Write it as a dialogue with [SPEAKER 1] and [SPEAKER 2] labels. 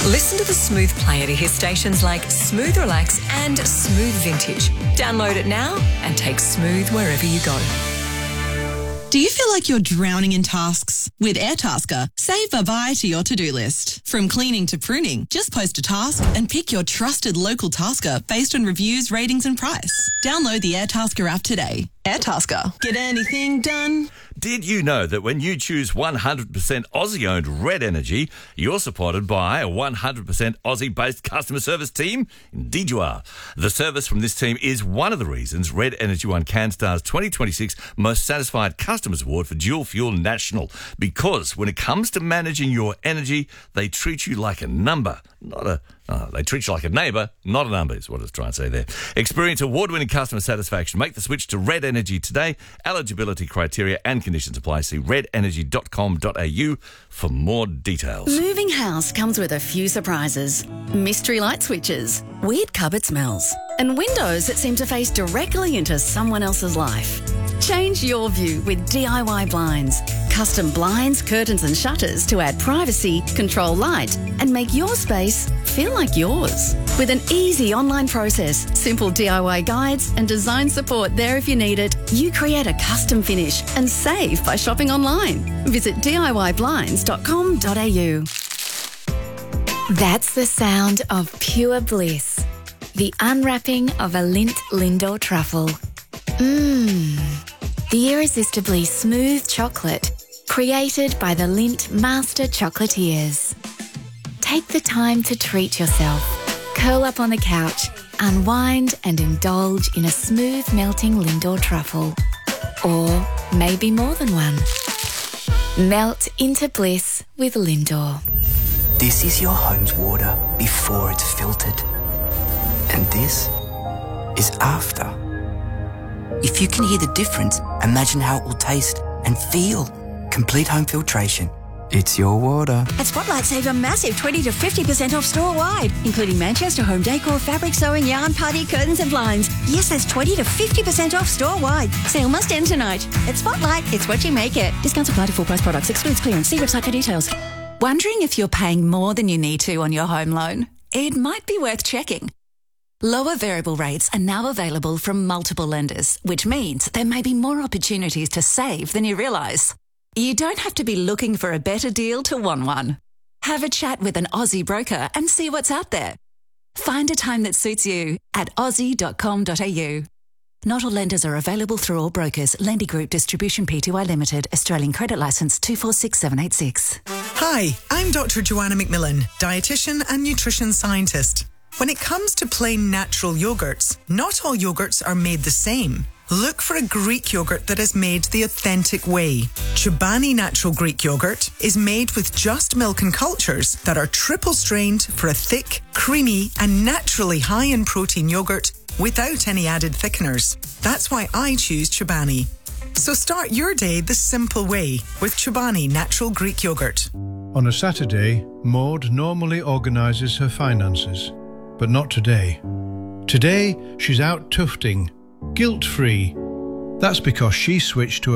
[SPEAKER 1] Listen to the Smooth Player to hear stations like Smooth Relax and Smooth Vintage. Download it now and take Smooth wherever you go.
[SPEAKER 2] Do you feel like you're drowning in tasks? With Airtasker, save bye-bye to your to-do list. From cleaning to pruning, just post a task and pick your trusted local tasker based on reviews, ratings and price. Download the Airtasker app today. Airtasker. Get anything done?
[SPEAKER 3] Did you know that when you choose 100% Aussie-owned Red Energy, you're supported by a 100% Aussie-based customer service team? Indeed you are. The service from this team is one of the reasons Red Energy won CanStar's 2026 Most Satisfied Customers Award for Dual Fuel National. Because when it comes to managing your energy, they treat you like a number, they treat you like a neighbour, not a number, is what I was trying to say there. Experience award-winning customer satisfaction. Make the switch to Red Energy today. Eligibility criteria and conditions apply. See redenergy.com.au for more details.
[SPEAKER 4] Moving house comes with a few surprises. Mystery light switches, weird cupboard smells, and windows that seem to face directly into someone else's life. Change your view with DIY blinds. Custom blinds, curtains and shutters to add privacy, control light and make your space feel like yours. With an easy online process, simple DIY guides and design support there if you need it, you create a custom finish and save by shopping online. Visit DIYblinds.com.au.
[SPEAKER 5] That's the sound of pure bliss. The unwrapping of a Lindt Lindor truffle. The irresistibly smooth chocolate created by the Lindt Master Chocolatiers. Take the time to treat yourself. Curl up on the couch, unwind and indulge in a smooth melting Lindor truffle. Or maybe more than one. Melt into bliss with Lindor.
[SPEAKER 6] This is your home's water before it's filtered. And this is after. If you can hear the difference, imagine how it will taste and feel. Complete home filtration. It's your water.
[SPEAKER 7] At Spotlight, save a massive 20 to 50% off store-wide, including Manchester home decor, fabric sewing, yarn, party, curtains and blinds. Yes, that's 20 to 50% off store-wide. Sale must end tonight. At Spotlight, it's what you make it. Discounts apply to full-price products. Excludes clearance. See website for details.
[SPEAKER 8] Wondering if you're paying more than you need to on your home loan? It might be worth checking. Lower variable rates are now available from multiple lenders, which means there may be more opportunities to save than you realise. You don't have to be looking for a better deal to want one. Have a chat with an Aussie broker and see what's out there. Find a time that suits you at aussie.com.au. Not all lenders are available through all brokers. Lendy Group Distribution Pty Limited, Australian Credit Licence 246786.
[SPEAKER 9] Hi, I'm Dr. Joanna McMillan, dietitian and nutrition scientist. When it comes to plain natural yogurts, not all yogurts are made the same. Look for a Greek yogurt that is made the authentic way. Chobani Natural Greek Yogurt is made with just milk and cultures that are triple strained for a thick, creamy and naturally high in protein yogurt without any added thickeners. That's why I choose Chobani. So start your day the simple way with Chobani Natural Greek Yogurt.
[SPEAKER 10] On a Saturday, Maud normally organises her finances, but not today. Today, she's out tufting, guilt-free. That's because she switched to